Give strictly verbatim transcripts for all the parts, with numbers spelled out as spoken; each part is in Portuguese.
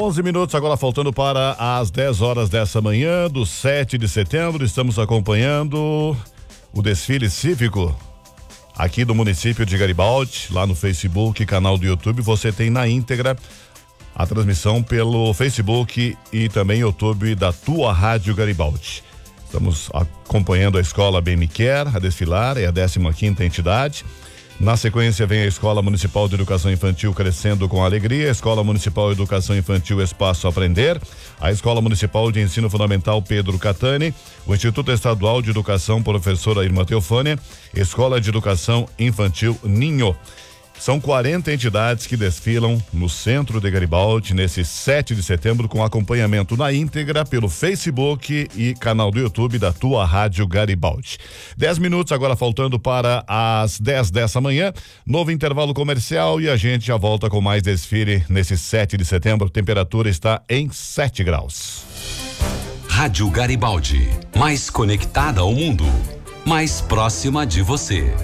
onze minutos, agora faltando para as dez horas dessa manhã, do sete de setembro, estamos acompanhando o desfile cívico aqui do município de Garibaldi, lá no Facebook, canal do YouTube. Você tem na íntegra a transmissão pelo Facebook e também YouTube da tua Rádio Garibaldi. Estamos acompanhando a escola Bem Me Quer a desfilar, é a décima quinta entidade. Na sequência vem a Escola Municipal de Educação Infantil Crescendo com Alegria, a Escola Municipal de Educação Infantil Espaço Aprender, a Escola Municipal de Ensino Fundamental Pedro Catani, o Instituto Estadual de Educação Professora Irmã Teofânia, Escola de Educação Infantil Ninho. São quarenta entidades que desfilam no centro de Garibaldi nesse sete de setembro, com acompanhamento na íntegra pelo Facebook e canal do YouTube da tua Rádio Garibaldi. Dez minutos agora faltando para as dez dessa manhã, novo intervalo comercial e a gente já volta com mais desfile nesse sete de setembro. Temperatura está em sete graus. Rádio Garibaldi, mais conectada ao mundo, mais próxima de você.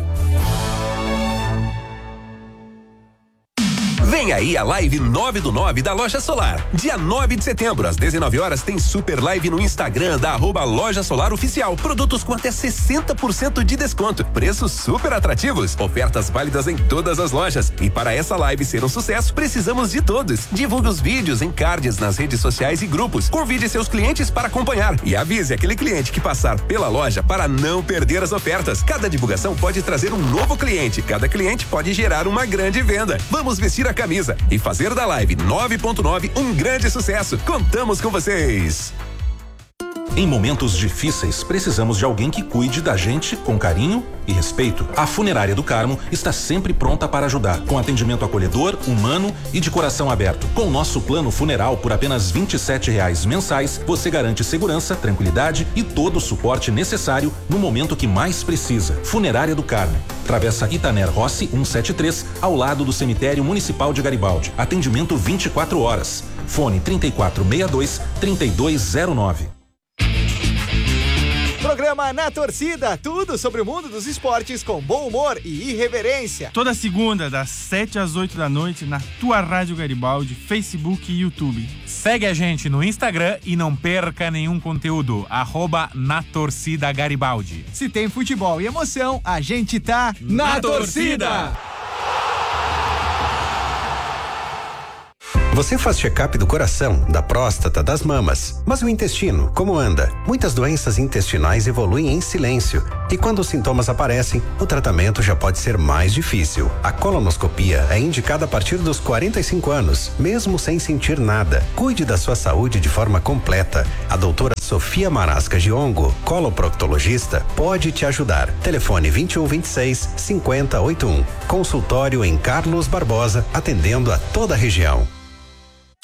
Vem aí a live nove do nove da Loja Solar. Dia nove de setembro, às dezenove horas, tem super live no Instagram da arroba Loja Solar Oficial. Produtos com até sessenta por cento de desconto. Preços super atrativos. Ofertas válidas em todas as lojas. E para essa live ser um sucesso, precisamos de todos. Divulgue os vídeos em cards nas redes sociais e grupos. Convide seus clientes para acompanhar. E avise aquele cliente que passar pela loja para não perder as ofertas. Cada divulgação pode trazer um novo cliente. Cada cliente pode gerar uma grande venda. Vamos vestir a camisa e fazer da live nove ponto nove um grande sucesso. Contamos com vocês. Em momentos difíceis, precisamos de alguém que cuide da gente com carinho e respeito. A Funerária do Carmo está sempre pronta para ajudar, com atendimento acolhedor, humano e de coração aberto. Com o nosso plano funeral por apenas vinte e sete reais mensais, você garante segurança, tranquilidade e todo o suporte necessário no momento que mais precisa. Funerária do Carmo, Travessa Itaner Rossi cento e setenta e três, ao lado do Cemitério Municipal de Garibaldi. Atendimento vinte e quatro horas. Fone trinta e quatro sessenta e dois, trinta e dois zero nove. Programa Na Torcida, tudo sobre o mundo dos esportes com bom humor e irreverência. Toda segunda, das sete às oito da noite, na tua Rádio Garibaldi, Facebook e YouTube. Segue a gente no Instagram e não perca nenhum conteúdo. Arroba Na Torcida Garibaldi. Se tem futebol e emoção, a gente tá na, na torcida. torcida. Você faz check-up do coração, da próstata, das mamas. Mas o intestino, como anda? Muitas doenças intestinais evoluem em silêncio. E quando os sintomas aparecem, o tratamento já pode ser mais difícil. A colonoscopia é indicada a partir dos quarenta e cinco anos, mesmo sem sentir nada. Cuide da sua saúde de forma completa. A doutora Sofia Marasca Giongo, coloproctologista, pode te ajudar. Telefone vinte e um, vinte e seis, cinquenta, oitenta e um. Consultório em Carlos Barbosa, atendendo a toda a região.